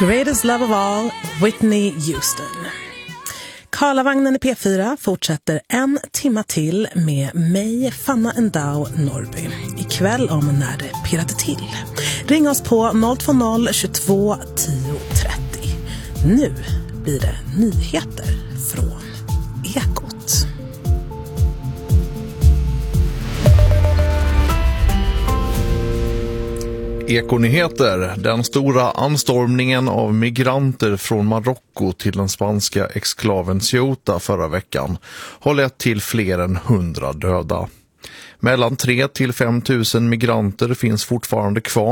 Greatest Love of All, Whitney Houston. Karlavagnen i P4 fortsätter en timma till med mig, Fanna Endau Norrby. Ikväll om när det pirrade till. Ring oss på 020 22 10 30. Nu blir det nyheter från Ekot. Ekonyheter. Den stora anstormningen av migranter från Marocko till den spanska exklaven Ceuta förra veckan har lett till fler än 100 döda. Mellan 3 till 5 000 migranter finns fortfarande kvar